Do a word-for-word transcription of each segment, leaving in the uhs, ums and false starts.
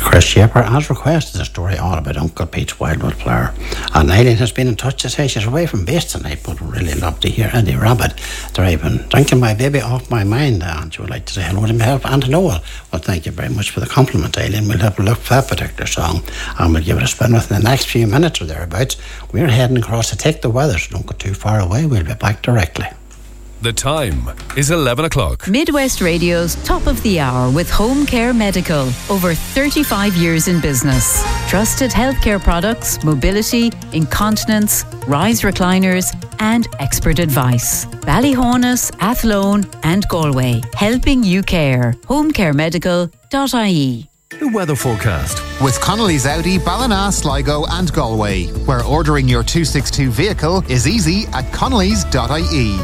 Chris Shaper has requested a story all about Uncle Pete's Wildwood flower. And Eileen has been in touch to say she's away from base tonight, but would really love to hear Eddie Rabbit driving, drinking my baby off my mind. And she would like to say hello to myself and to Noel. Well, thank you very much for the compliment, Eileen. We'll have a look for that particular song and we'll give it a spin within the next few minutes or thereabouts. We're heading across to take the weather, so don't go too far away. We'll be back directly. The time is eleven o'clock. Midwest Radio's Top of the Hour with Home Care Medical. Over thirty-five years in business. Trusted healthcare products, mobility, incontinence, rise recliners and expert advice. Ballyhonus, Athlone and Galway. Helping you care. home care medical dot I E. The weather forecast with Connolly's Audi, Ballina, Sligo and Galway, where ordering your two sixty-two vehicle is easy at connellys dot I E.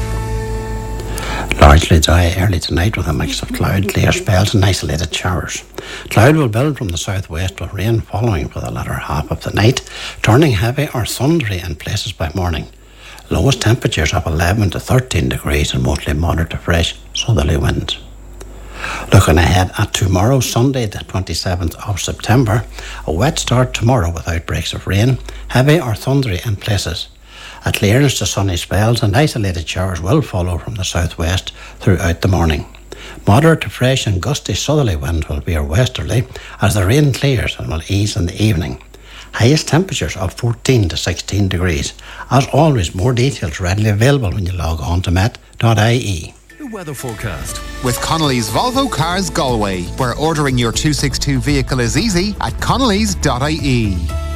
Largely dry early tonight with a mix of cloud, clear spells and isolated showers. Cloud will build from the southwest with rain following for the latter half of the night, turning heavy or thundery in places by morning. Lowest temperatures of eleven to thirteen degrees and mostly moderate to fresh southerly winds. Looking ahead at tomorrow, Sunday the twenty-seventh of September, a wet start tomorrow with outbreaks of rain, heavy or thundery in places. A clearance to sunny spells and isolated showers will follow from the southwest throughout the morning. Moderate to fresh and gusty southerly winds will veer westerly as the rain clears and will ease in the evening. Highest temperatures of fourteen to sixteen degrees. As always, more details readily available when you log on to met dot I E. The weather forecast with Connolly's Volvo Cars Galway, where ordering your two sixty-two vehicle is easy at connellys dot I E.